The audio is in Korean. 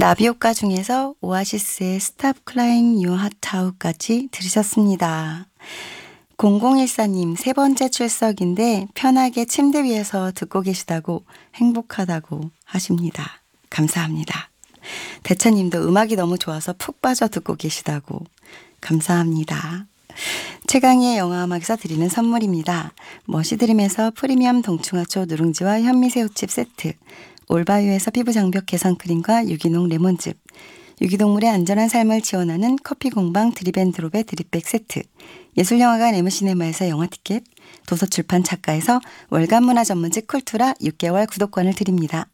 나비효과 중에서 오아시스의 Stop Crying Your Heart Out까지 들으셨습니다. 0014님 세 번째 출석인데 편하게 침대 위에서 듣고 계시다고 행복하다고 하십니다. 감사합니다. 대차님도 음악이 너무 좋아서 푹 빠져 듣고 계시다고 감사합니다. 최강희의 영화음악에서 드리는 선물입니다. 머시드림에서 프리미엄 동충하초 누룽지와 현미새우칩 세트, 올바유에서 피부장벽 개선 크림과 유기농 레몬즙, 유기동물의 안전한 삶을 지원하는 커피공방 드립앤드롭의 드립백 세트, 예술영화관 MC네마에서 영화티켓, 도서출판 작가에서 월간문화 전문지 쿨투라 6개월 구독권을 드립니다.